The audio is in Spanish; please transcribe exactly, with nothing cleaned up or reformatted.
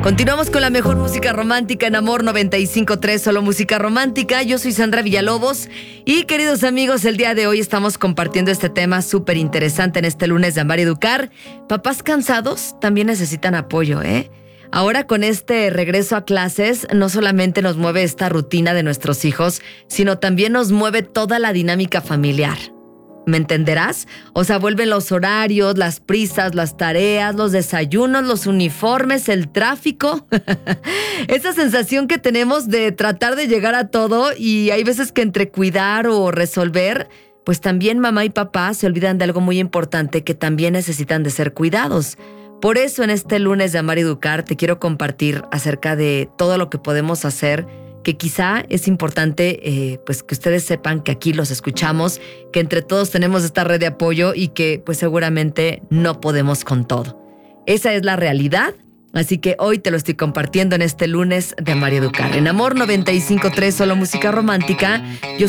Continuamos con la mejor música romántica en Amor noventa y cinco punto tres, solo música romántica. Yo soy Sandra Villalobos y, queridos amigos, el día de hoy estamos compartiendo este tema súper interesante en este lunes de Amar y Educar. Papás cansados también necesitan apoyo, ¿eh? Ahora, con este regreso a clases, no solamente nos mueve esta rutina de nuestros hijos, sino también nos mueve toda la dinámica familiar. ¿Me entenderás? O sea, vuelven los horarios, las prisas, las tareas, los desayunos, los uniformes, el tráfico. Esa sensación que tenemos de tratar de llegar a todo, y hay veces que entre cuidar o resolver, pues también mamá y papá se olvidan de algo muy importante, que también necesitan de ser cuidados. Por eso, en este lunes de Amar y Educar, te quiero compartir acerca de todo lo que podemos hacer, que quizá es importante eh, pues que ustedes sepan que aquí los escuchamos, que entre todos tenemos esta red de apoyo y que pues seguramente no podemos con todo. Esa es la realidad, así que hoy te lo estoy compartiendo en este lunes de Amar y Educar. En Amor noventa y cinco punto tres, solo música romántica. Yo